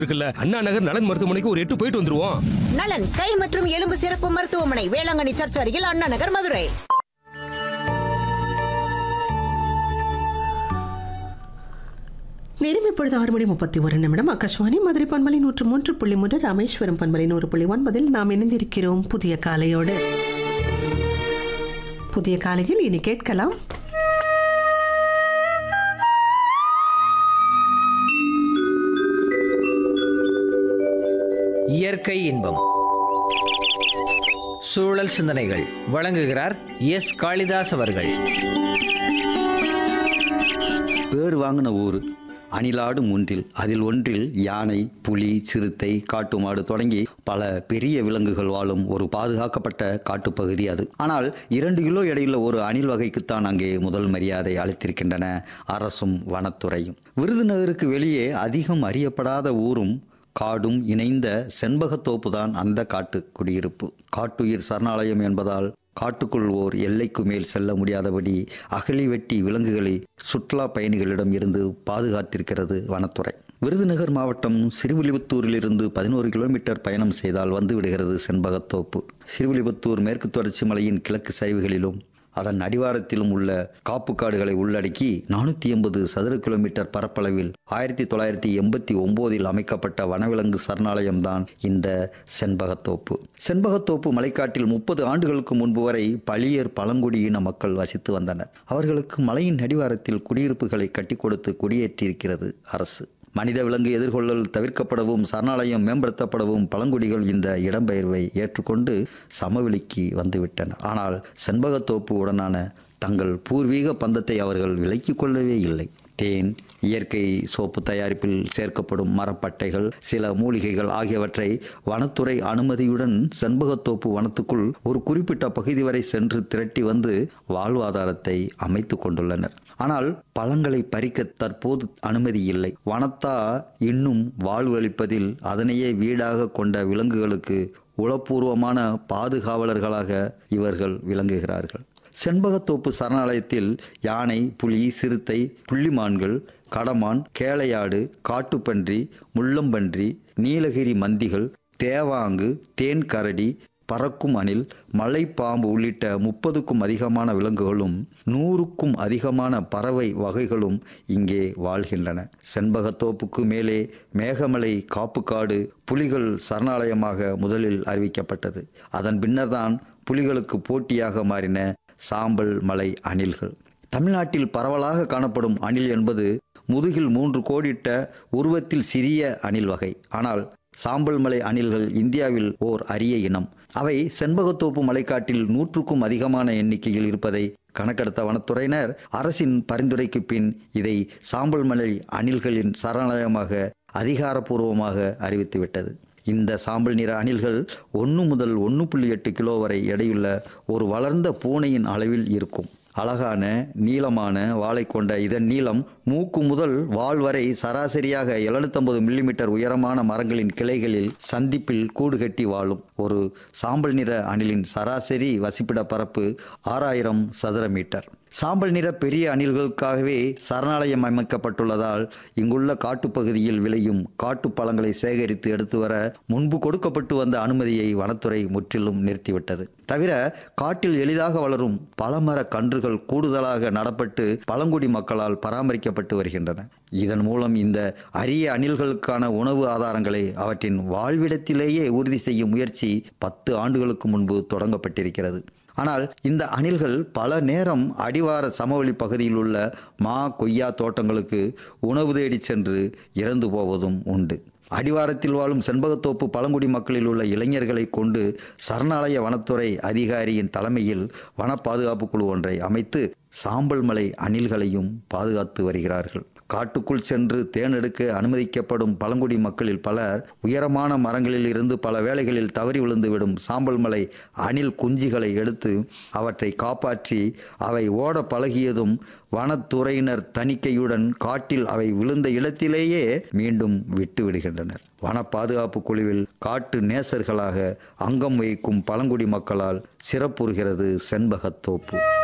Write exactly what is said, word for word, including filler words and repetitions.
இருக்குல்ல அண்ணா நகர் நலன் மருத்துவமனைக்கு ஒரு எட்டு போயிட்டு வந்துருவோம். நலன் கை மற்றும் எலும்பு சிறப்பு மருத்துவமனை, வேளாங்கண்ணி சர்ச் அருகில், அண்ணா நகர், மதுரை. நேரம் இப்பொழுது ஆறு மணி முப்பத்தி ஒரு நிமிடம். ஆகாஷ்வாணி மதுரை பண்பலை நூற்று மூன்று புள்ளி மூன்று, ராமேஸ்வரம் பண்பலை நூறு புள்ளி ஒன்பதில் நாம் இணைந்திருக்கிறோம் புதிய காலையோடு. புதிய காலையில் இனி கேட்கலாம் இயற்கை இன்பம், சூழல் சிந்தனைகள். வழங்குகிறார் எஸ் காளிதாஸ் அவர்கள். பேர் வாங்கின ஊர் அணிலாடு மூன்றில், அதில் ஒன்றில் யானை, புலி, சிறுத்தை, காட்டு மாடு தொடங்கி பல பெரிய விலங்குகள் வாழும் ஒரு பாதுகாக்கப்பட்ட காட்டுப்பகுதி அது. ஆனால் இரண்டு கிலோ எடையுள்ள ஒரு அணில் வகைக்குத்தான் அங்கே முதல் மரியாதை அளித்திருக்கின்றன அரசும் வனத்துறையும். விருதுநகருக்கு வெளியே அதிகம் அறியப்படாத ஊரும் காடும் இணைந்த செண்பகத்தோப்பு தான் அந்த காட்டு குடியிருப்பு. காட்டுயிர் சரணாலயம் என்பதால் காட்டுக்குள் ஓர் எல்லைக்கு மேல் செல்ல முடியாதபடி அகழி வெட்டி விலங்குகளை சுற்றுலா பயணிகளிடம் இருந்து பாதுகாத்திருக்கிறது வனத்துறை. விருதுநகர் மாவட்டம் சிறுவில்லிபுத்தூரிலிருந்து பதினோரு கிலோமீட்டர் பயணம் செய்தால் வந்துவிடுகிறது செண்பகத்தோப்பு. சிறுவில்லிபுத்தூர் மேற்கு தொடர்ச்சி மலையின் கிழக்கு சரிவுகளிலும் அதன் அடிவாரத்திலும் உள்ள காப்பு காடுகளை உள்ளடக்கி நானூற்றி எண்பது சதுர கிலோமீட்டர் பரப்பளவில் ஆயிரத்தி தொள்ளாயிரத்தி எண்பத்தி ஒன்பதில் அமைக்கப்பட்ட வனவிலங்கு சரணாலயம்தான் இந்த செண்பகத்தோப்பு. செண்பகத்தோப்பு மலைக்காட்டில் முப்பது ஆண்டுகளுக்கு முன்பு வரை பளியர் பழங்குடியின மக்கள் வசித்து வந்தனர். அவர்களுக்கு மலையின் அடிவாரத்தில் குடியிருப்புகளை கட்டி கொடுத்து குடியேற்றியிருக்கிறது அரசு. மனித விலங்கு எதிர்கொள்ளல் தவிர்க்கப்படவும் சரணாலயம் மேம்படுத்தப்படவும் பழங்குடிகள் இந்த இடம்பெயர்வை ஏற்றுக்கொண்டு சமவெளிக்கு வந்துவிட்டனர். ஆனால் செண்பகத்தோப்பு உடனான தங்கள் பூர்வீக பந்தத்தை அவர்கள் விலக்கிக் கொள்ளவே இல்லை. தேன், இயற்கை சோப்பு தயாரிப்பில் சேர்க்கப்படும் மரப்பட்டைகள், சில மூலிகைகள் ஆகியவற்றை வனத்துறை அனுமதியுடன் செண்பகத்தோப்பு வனத்துக்குள் ஒரு குறிப்பிட்ட பகுதி வரை சென்று திரட்டி வந்து வாழ்வாதாரத்தை அமைத்து கொண்டுள்ளனர். ஆனால் பழங்களை பறிக்க தற்போது அனுமதி இல்லை. வனத்தா இன்னும் வாழ்வளிப்பதில் அதனையே வீடாக கொண்ட விலங்குகளுக்கு உளப்பூர்வமான பாதுகாவலர்களாக இவர்கள் விளங்குகிறார்கள். செண்பகத்தோப்பு சரணாலயத்தில் யானை, புலி, சிறுத்தை, புள்ளிமான்கள், கடமான், கேளையாடு, காட்டுப்பன்றி, முள்ளம்பன்றி, நீலகிரி மந்திகள், தேவாங்கு, தேன் கரடி, பறக்கும் அணில், மலைப்பாம்பு உள்ளிட்ட முப்பதுக்கும் அதிகமான விலங்குகளும் நூறுக்கும் அதிகமான பறவை வகைகளும் இங்கே வாழ்கின்றன. செண்பகத்தோப்புக்கு மேலே மேகமலை காப்புக்காடு புலிகள் சரணாலயமாக முதலில் அறிவிக்கப்பட்டது. அதன் பின்னர்தான் புலிகளுக்கு போட்டியாக மாறின சாம்பல் மலை அணில்கள். தமிழ்நாட்டில் பரவலாக காணப்படும் அணில் என்பது முதுகில் மூன்று கோடிட்ட உருவத்தில் சிறிய அணில் வகை. ஆனால் சாம்பல் மலை அணில்கள் இந்தியாவில் ஓர் அரிய இனம். அவை செண்பகத்தோப்பு மலைக்காட்டில் நூற்றுக்கும் அதிகமான எண்ணிக்கையில் இருப்பதை கணக்கெடுத்த வனத்துறையினர் அரசின் பரிந்துரைக்கு பின் இதை சாம்பல் மலை அணில்களின் சரணாலயமாக அதிகாரப்பூர்வமாக அறிவித்துவிட்டது. இந்த சாம்பல் நிற அணில்கள் ஒன்று முதல் ஒன்று புள்ளி எட்டு கிலோ வரை எடையுள்ள ஒரு வளர்ந்த பூனையின் அளவில் இருக்கும். அழகான நீளமான வாளை கொண்ட இதன் நீளம் மூக்கு முதல் வால் வரை சராசரியாக எழுநூத்தம்பது மில்லிமீட்டர் உயரமான மரங்களின் கிளைகளில் சந்திப்பில் கூடு கட்டி வாழும். ஒரு சாம்பல் நிற அணிலின் சராசரி வசிப்பிட பரப்பு ஆறாயிரம் சதுர மீட்டர். சாம்பல் நிற பெரிய அணில்களுக்காகவே சரணாலயம் அமைக்கப்பட்டுள்ளதால் இங்குள்ள காட்டுப்பகுதியில் விளையும் காட்டு பழங்களை சேகரித்து எடுத்து வர முன்பு கொடுக்கப்பட்டு வந்த அனுமதியை வனத்துறை முற்றிலும் நிறுத்திவிட்டது. தவிர காட்டில் எளிதாக வளரும் பழமர கன்றுகள் கூடுதலாக நடப்பட்டு பழங்குடி மக்களால் பராமரிக்கப்பட்டு வருகின்றன. இதன் மூலம் இந்த அரிய அணில்களுக்கான உணவு ஆதாரங்களை அவற்றின் வாழ்விடத்திலேயே உறுதி செய்யும் முயற்சி பத்து ஆண்டுகளுக்கு முன்பு தொடங்கப்பட்டிருக்கிறது. ஆனால் இந்த அணில்கள் பல நேரம் அடிவார சமவெளி பகுதியில் உள்ள மா, கொய்யா தோட்டங்களுக்கு உணவு தேடி சென்று இறந்து போவதும் உண்டு. அடிவாரத்தில் வாழும் செண்பகத்தோப்பு பழங்குடி மக்களில் உள்ள இளைஞர்களை கொண்டு சரணாலய வனத்துறை அதிகாரியின் தலைமையில் வன பாதுகாப்பு குழு ஒன்றை அமைத்து சாம்பல் மலை அணில்களையும் பாதுகாத்து வருகிறார்கள். காட்டுக்குள் சென்று தேனெடுக்க அனுமதிக்கப்படும் பழங்குடி மக்களில் பலர் உயரமான மரங்களில் இருந்து பல வேளைகளில் தவறி விழுந்துவிடும் சாம்பல் மலை அணில் குஞ்சுகளை எடுத்து அவற்றை காப்பாற்றி அவை ஓட பழகியதும் வனத்துறையினர் தணிக்கையுடன் காட்டில் அவை விழுந்த இடத்திலேயே மீண்டும் விட்டு விடுகின்றனர். வன பாதுகாப்பு குழுவில் காட்டு நேசர்களாக அங்கம் வகிக்கும் பழங்குடி மக்களால் சிறப்புறுகிறது செண்பகத்தோப்பு.